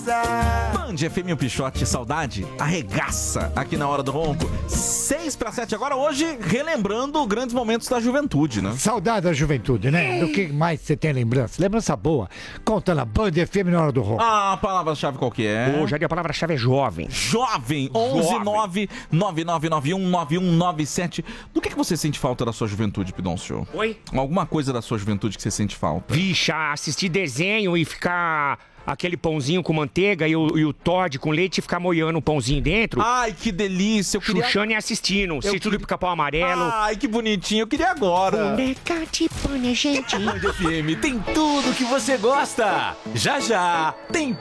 Band FM, o Pichote, saudade, arregaça aqui na Hora do Ronco. 6:07 agora, hoje, relembrando grandes momentos da juventude, né? Saudade da juventude, né? Do que mais você tem lembrança? Lembrança boa. Conta na Band FM na Hora do Ronco. A palavra-chave qual que é? Hoje a palavra-chave é jovem. Jovem, 11999919197. Do que você sente falta da sua juventude, Pidoncio? Oi? Alguma coisa da sua juventude que você sente falta? Vixe, assistir desenho e ficar aquele pãozinho com manteiga e o Todd com leite e ficar molhando o pãozinho dentro. Ai, que delícia. Eu queria... Xuxane assistindo, Sítio do Pica-Pau Amarelo. Ai, que bonitinho. Eu queria agora. Boneca de pano, gente. Band FM tem tudo que você gosta. Já já tem